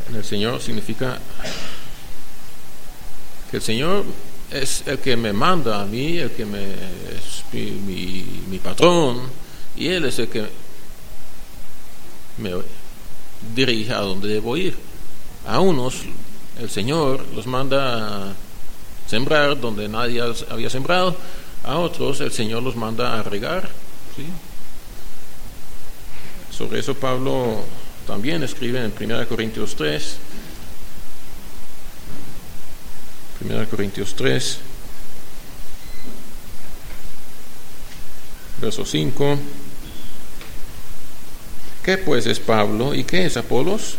en el Señor significa que el Señor es el que me manda a mí, el que es mi patrón, y Él es el que me dirige a donde debo ir. A unos el Señor los manda a sembrar donde nadie había sembrado, a otros el Señor los manda a regar, ¿sí? Sobre eso Pablo también escribe en 1 Corintios 3, verso 5. ¿Qué pues es Pablo y qué es Apolos?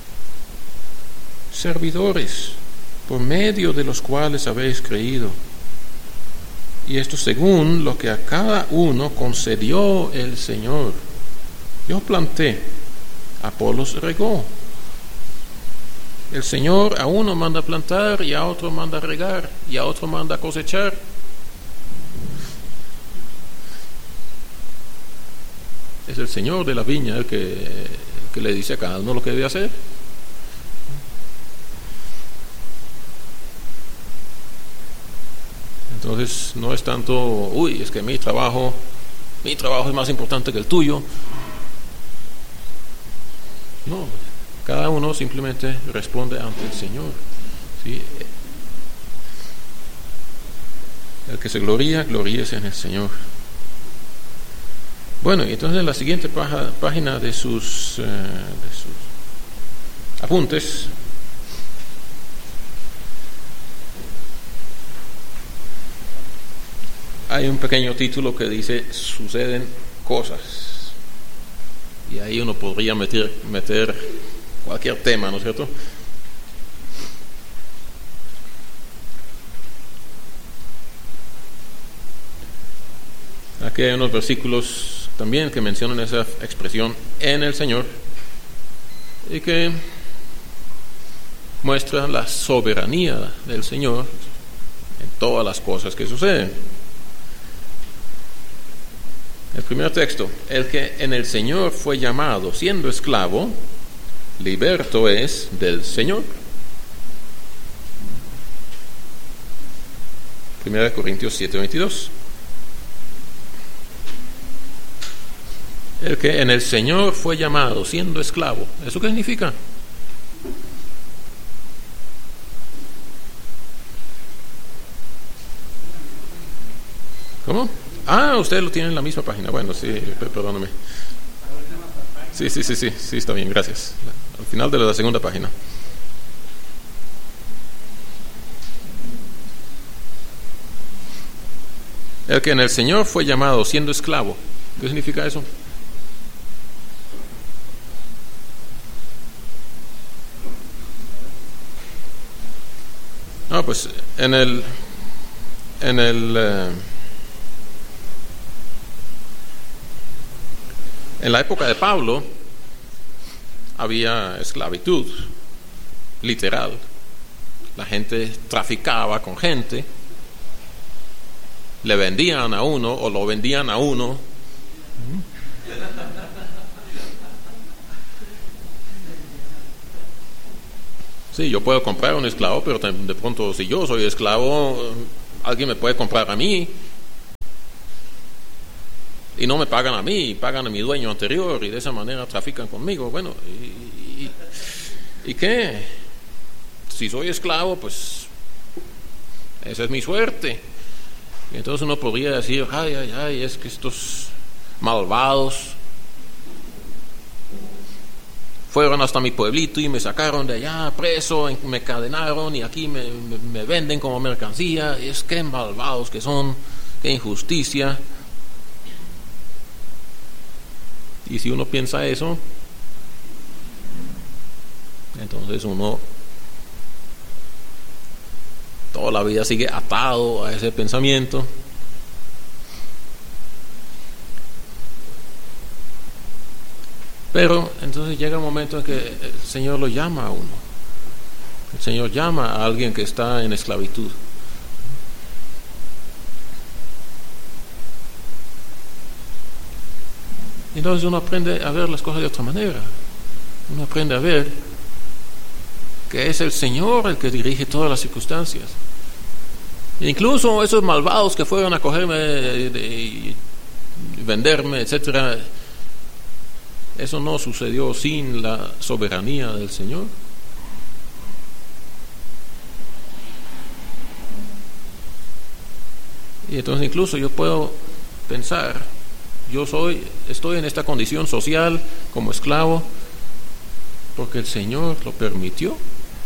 Servidores, por medio de los cuales habéis creído. Y esto según lo que a cada uno concedió el Señor. Yo planté, Apolos regó. El Señor a uno manda plantar y a otro manda regar y a otro manda cosechar. Es el Señor de la viña el que le dice a cada uno lo que debe hacer. Entonces no es tanto, es que mi trabajo es más importante que el tuyo. No, cada uno simplemente responde ante el Señor, ¿sí? El que se gloríese en el Señor. Bueno, y entonces en la siguiente página de sus apuntes hay un pequeño título que dice suceden cosas, y ahí uno podría meter cualquier tema, ¿no es cierto? Aquí hay unos versículos también que mencionan esa expresión en el Señor y que muestra la soberanía del Señor en todas las cosas que suceden. El primer texto: el que en el Señor fue llamado siendo esclavo, liberto es del Señor. 1 Corintios 7:22. El que en el Señor fue llamado siendo esclavo. ¿Eso qué significa? ¿Cómo? Usted lo tiene en la misma página. Bueno, sí, perdóname. Sí, está bien, gracias. Al final de la segunda página. El que en el Señor fue llamado siendo esclavo. ¿Qué significa eso? Pues en la época de Pablo había esclavitud literal. La gente traficaba con gente, le vendían a uno o lo vendían a uno. Sí, yo puedo comprar un esclavo, pero de pronto si yo soy esclavo, alguien me puede comprar a mí. Y no me pagan a mí, pagan a mi dueño anterior, y de esa manera trafican conmigo. Bueno, ¿y qué? Si soy esclavo, pues esa es mi suerte. Y entonces uno podría decir, es que estos malvados fueron hasta mi pueblito y me sacaron de allá preso, me encadenaron y aquí me venden como mercancía. Y es que malvados que son, qué injusticia. Y si uno piensa eso, entonces uno toda la vida sigue atado a ese pensamiento. Pero entonces llega un momento en que el Señor lo llama a uno. El Señor llama a alguien que está en esclavitud. Entonces uno aprende a ver las cosas de otra manera. Uno aprende a ver que es el Señor el que dirige todas las circunstancias. Incluso esos malvados que fueron a cogerme y venderme, etcétera, eso no sucedió sin la soberanía del Señor. Y entonces incluso yo puedo pensar, estoy en esta condición social como esclavo porque el Señor lo permitió.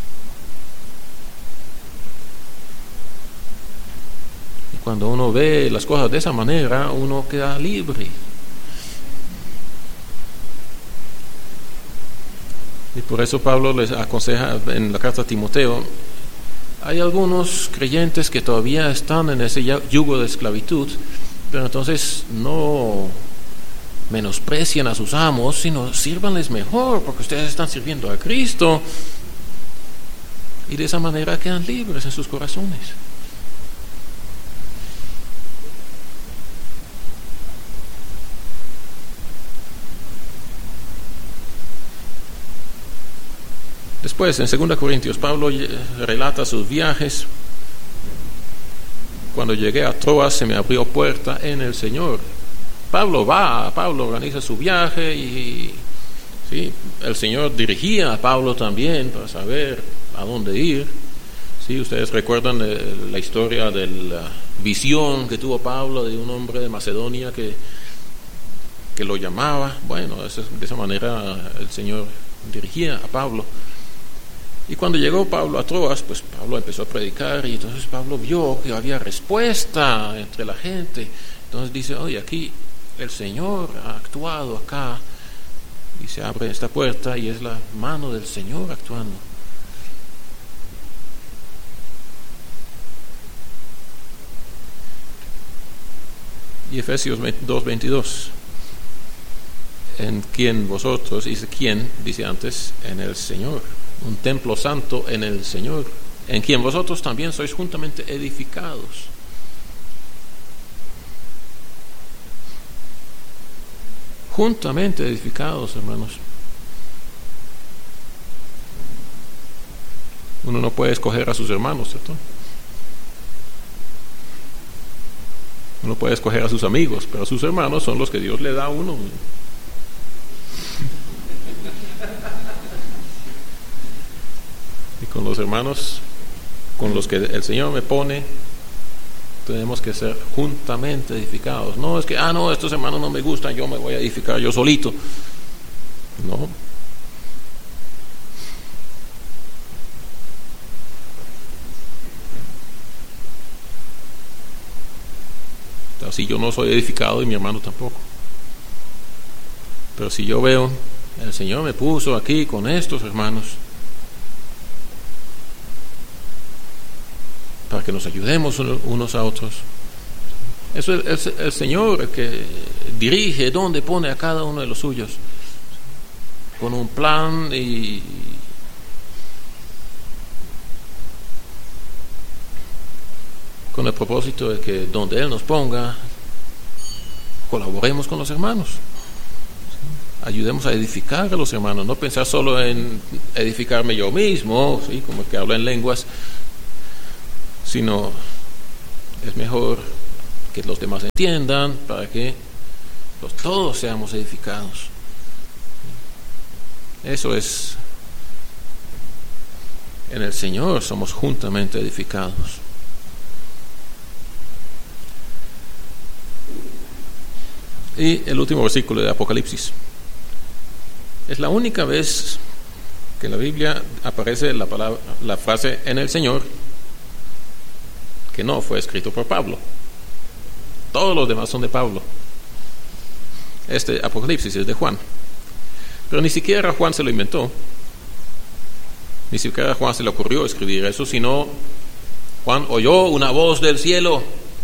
Y cuando uno ve las cosas de esa manera, uno queda libre. Y por eso Pablo les aconseja en la carta a Timoteo, hay algunos creyentes que todavía están en ese yugo de esclavitud, pero entonces no menosprecien a sus amos, sino sírvanles mejor, porque ustedes están sirviendo a Cristo, y de esa manera quedan libres en sus corazones. Después, en 2 Corintios, Pablo relata sus viajes. Cuando llegué a Troas se me abrió puerta en el Señor. Pablo organiza su viaje y ¿sí? El Señor dirigía a Pablo también para saber a dónde ir. ¿Sí? Ustedes recuerdan la historia de la visión que tuvo Pablo de un hombre de Macedonia que lo llamaba. Bueno, de esa manera el Señor dirigía a Pablo. Y cuando llegó Pablo a Troas, pues Pablo empezó a predicar y entonces Pablo vio que había respuesta entre la gente. Entonces dice, oye, aquí el Señor ha actuado acá y se abre esta puerta y es la mano del Señor actuando. Y Efesios 2:22, en quien vosotros, dice quién, dice antes, en el Señor. Un templo santo en el Señor, en quien vosotros también sois juntamente edificados. Juntamente edificados, hermanos. Uno no puede escoger a sus hermanos, ¿cierto? Uno puede escoger a sus amigos, pero a sus hermanos son los que Dios le da a uno. Con los hermanos con los que el Señor me pone, tenemos que ser juntamente edificados. No es que, no, estos hermanos no me gustan, yo me voy a edificar yo solito. No. Así yo no soy edificado y mi hermano tampoco. Pero si yo veo, el Señor me puso aquí con estos hermanos, para que nos ayudemos unos a otros. Eso es el Señor el que dirige dónde pone a cada uno de los suyos, con un plan y con el propósito de que donde Él nos ponga, colaboremos con los hermanos, ayudemos a edificar a los hermanos, no pensar solo en edificarme yo mismo, ¿sí? Como el que habla en lenguas, sino es mejor que los demás entiendan para que todos seamos edificados. Eso es, en el Señor somos juntamente edificados. Y el último versículo de Apocalipsis. Es la única vez que en la Biblia aparece la frase en el Señor, que no fue escrito por Pablo. Todos los demás son de Pablo. Este Apocalipsis es de Juan. Pero ni siquiera Juan se lo inventó. Ni siquiera a Juan se le ocurrió escribir eso, sino Juan oyó una voz del cielo.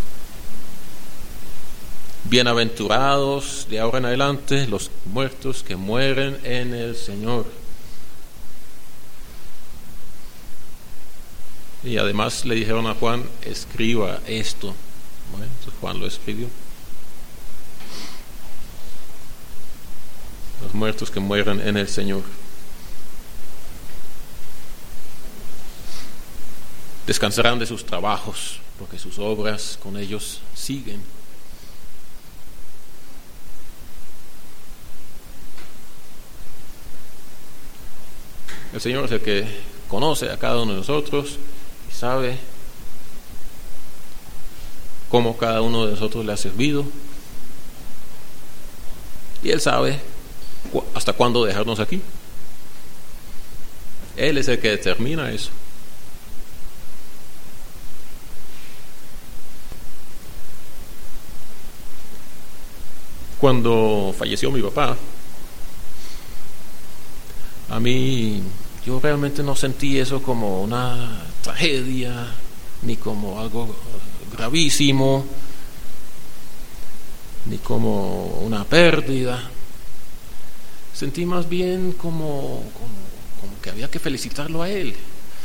Bienaventurados de ahora en adelante los muertos que mueren en el Señor. Y además le dijeron a Juan, escriba esto. Bueno, entonces Juan lo escribió. Los muertos que mueran en el Señor. Descansarán de sus trabajos, porque sus obras con ellos siguen. El Señor es el que conoce a cada uno de nosotros y sabe cómo cada uno de nosotros le ha servido. Y Él sabe hasta cuándo dejarnos aquí. Él es el que determina eso. Cuando falleció mi papá, a mí, yo realmente no sentí eso como una tragedia, ni como algo gravísimo, ni como una pérdida. Sentí más bien como que había que felicitarlo a él,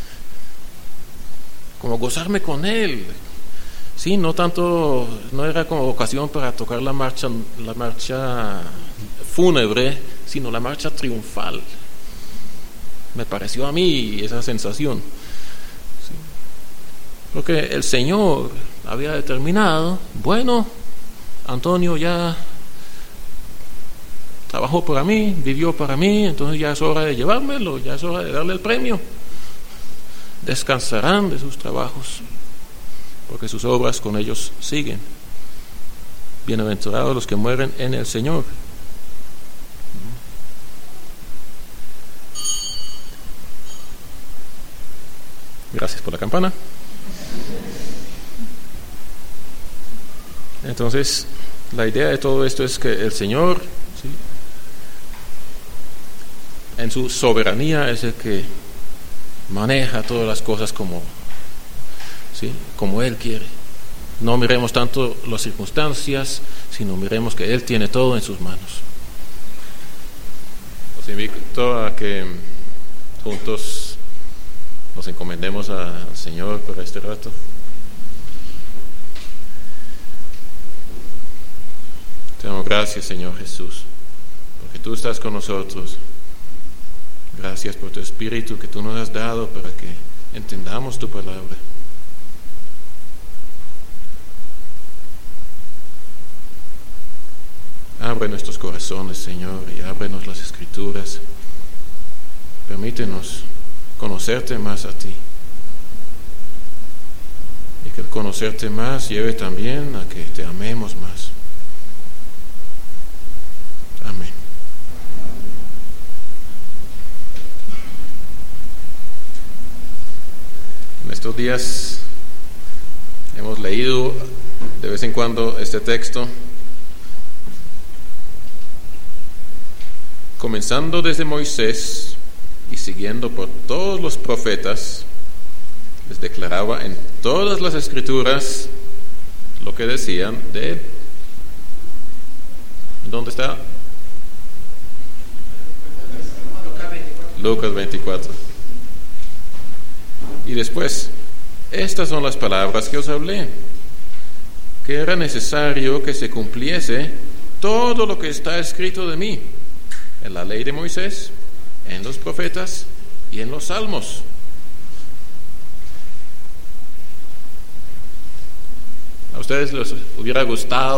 como gozarme con él. Sí, no era como ocasión para tocar la marcha fúnebre, sino la marcha triunfal. Me pareció a mí esa sensación. Sí. Porque el Señor había determinado, bueno, Antonio ya trabajó para mí, vivió para mí, entonces ya es hora de llevármelo, ya es hora de darle el premio. Descansarán de sus trabajos, porque sus obras con ellos siguen. Bienaventurados los que mueren en el Señor. Gracias por la campana. Entonces, la idea de todo esto es que el Señor, ¿sí?, en su soberanía es el que maneja todas las cosas como Él quiere. No miremos tanto las circunstancias, sino miremos que Él tiene todo en sus manos. Los invito a que juntos nos encomendemos al Señor por este rato. Te damos gracias, Señor Jesús, porque tú estás con nosotros. Gracias por tu Espíritu que tú nos has dado para que entendamos tu palabra. Abre nuestros corazones, Señor, y ábrenos las Escrituras. Permítenos conocerte más a ti. Y que el conocerte más lleve también a que te amemos más. Amén. En estos días hemos leído de vez en cuando este texto, comenzando desde Moisés y siguiendo por todos los profetas. Les declaraba en todas las Escrituras lo que decían de él. ¿Dónde está? Lucas 24. Y después, estas son las palabras que os hablé, que era necesario que se cumpliese todo lo que está escrito de mí, en la ley de Moisés, en los profetas y en los salmos. ¿A ustedes les hubiera gustado